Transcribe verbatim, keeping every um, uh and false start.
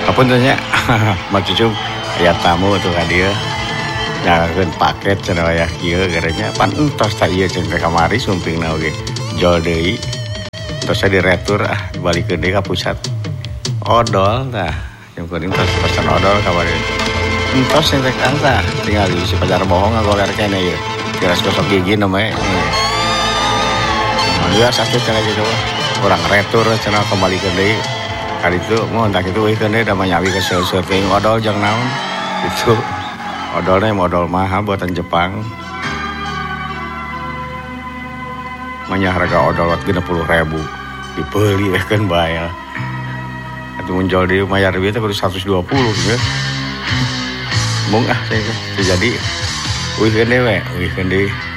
Apun tanya, Mak Cucung, aya tamu tuh ka dieu. Nyalakeun paket cenah aya kieu garenya pan entos ta ieu cenah ka kamari sumpingna oge. Jol deui. Terus di retur ah balikeun deui ka pusat. Odol tah. Yang kuning terus pesan odol kamari. Entos yang teh kang tah. Tinggal si pacar bohong ngagoler kene ieu. Tiras gosok gigi namanya. Dia satu cenah gitu. Urang retur cenah kembali ke deui. Kali itu mau tak itu euy deui da manyawi ke seueur teuing odol jeung naon. Itu odolnya modal mahal buatan Jepang. Manya harga odol genep puluh ribu. Dibeli kan bayar. Atuh munjol di mayar duit kudu seratus dua puluh ya. Mung ah saya jadi. Euy deui we, euy deui.